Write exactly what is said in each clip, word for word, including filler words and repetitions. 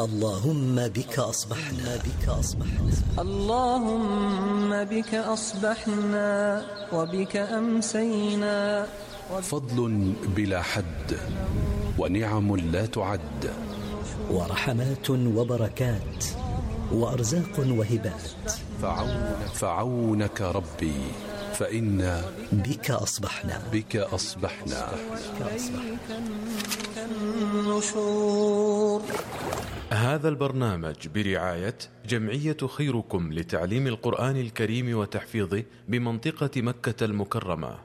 اللهم بك أصبحنا بك أصبحنا اللهم بك أصبحنا وبك أمسينا. فضل بلا حد ونعم لا تعد، ورحمات وبركات وأرزاق وهبات. فعونك, فعونك ربي فإنا بك أصبحنا بك أصبحنا, بك النشور. هذا البرنامج برعاية جمعية خيركم لتعليم القرآن الكريم وتحفيظه بمنطقة مكة المكرمة.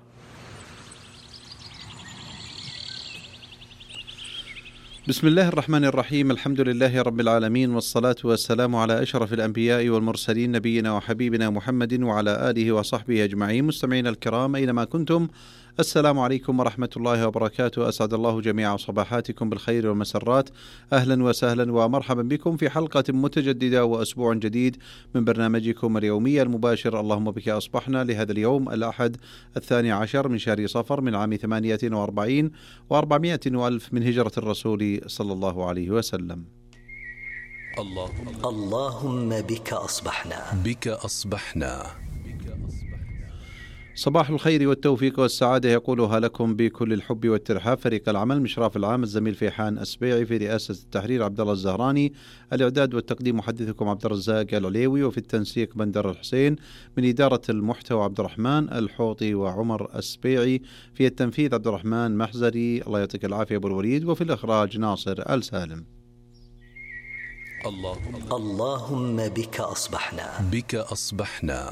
بسم الله الرحمن الرحيم، الحمد لله رب العالمين، والصلاة والسلام على أشرف الأنبياء والمرسلين، نبينا وحبيبنا محمد وعلى آله وصحبه أجمعين. مستمعينا الكرام أينما كنتم، السلام عليكم ورحمة الله وبركاته. أسعد الله جميع صباحاتكم بالخير والمسرات. أهلا وسهلا ومرحبا بكم في حلقة متجددة وأسبوع جديد من برنامجكم اليومي المباشر اللهم بك أصبحنا، لهذا اليوم الأحد الثاني عشر من شهر صفر من عام ثمانية وأربعين وأربعمائة وألف من هجرة الرسول صلى الله عليه وسلم. اللهم بك أصبحنا بك أصبحنا. صباح الخير والتوفيق والسعادة يقولها لكم بكل الحب والترحاب فريق العمل، مشراف العام الزميل فيحان أسبيعي، في رئاسة التحرير عبد الله الزهراني، الإعداد والتقديم محدثكم عبد الرزاق العليوي، وفي التنسيق بندر الحسين، من إدارة المحتوى عبد الرحمن الحوطي وعمر أسبيعي، في التنفيذ عبد الرحمن محزري الله يعطيك العافية أبو الوليد، وفي الإخراج ناصر السالم. اللهم بك أصبحنا بك أصبحنا.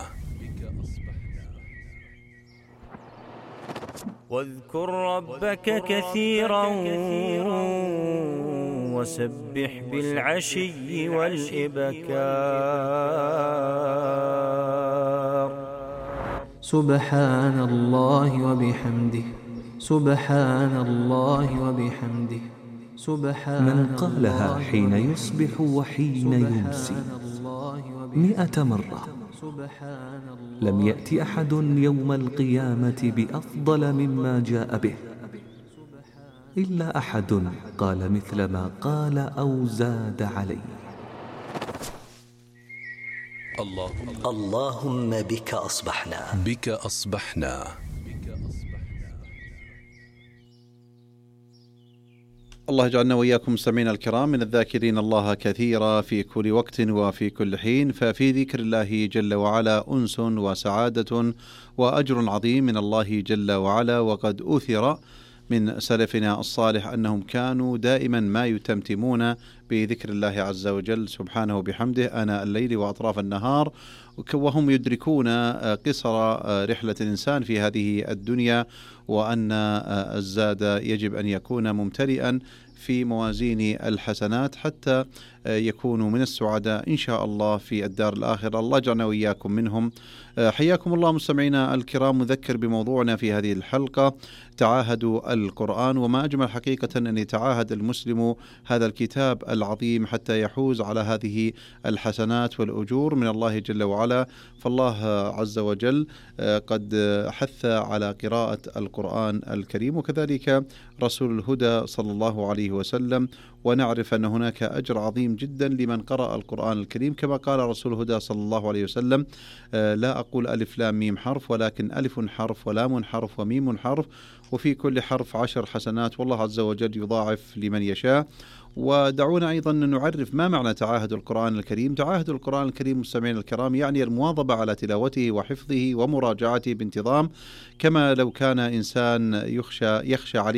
واذكر ربك كثيرا وسبح بالعشي والإبكار. سبحان الله وبحمده سبحان الله وبحمده سبحان من قالها حين يصبح وحين يمسي مئة مرة لم يأتي أحد يوم القيامة بأفضل مما جاء به إلا أحد قال مثل ما قال أو زاد عليه. اللهم بك أصبحنا بك أصبحنا. الله يجعلنا وإياكم مستمعينا الكرام من الذاكرين الله كثيرا في كل وقت وفي كل حين، ففي ذكر الله جل وعلا أنس وسعادة وأجر عظيم من الله جل وعلا. وقد أثر من سلفنا الصالح أنهم كانوا دائما ما يتمتمون بذكر الله عز وجل سبحانه وبحمده آناء الليل وأطراف النهار، وهم يدركون قصر رحلة الإنسان في هذه الدنيا، وأن الزاد يجب أن يكون ممتلئا في موازين الحسنات حتى يكونوا من السعداء إن شاء الله في الدار الآخرة. الله يجعلنا وإياكم منهم. حياكم الله مستمعينا الكرام. مذكر بموضوعنا في هذه الحلقة، تعاهدوا القرآن، وما أجمل حقيقة أن يتعاهد المسلم هذا الكتاب العظيم حتى يحوز على هذه الحسنات والأجور من الله جل وعلا. فالله عز وجل قد حث على قراءة القرآن الكريم، وكذلك رسول الهدى صلى الله عليه وسلم، ونعرف أن هناك أجر عظيم جدا لمن قرأ القرآن الكريم، كما قال رسول الهدى صلى الله عليه وسلم: لا أقول ألف لام ميم حرف، ولكن ألف حرف ولام حرف وميم حرف، وفي كل حرف عشر حسنات، والله عز وجل يضاعف لمن يشاء. ودعونا أيضا نعرف ما معنى تعاهد القرآن الكريم. تعاهد القرآن الكريم مستمعين الكرام يعني المواظبة على تلاوته وحفظه ومراجعته بانتظام، كما لو كان إنسان يخشى يخشى عليه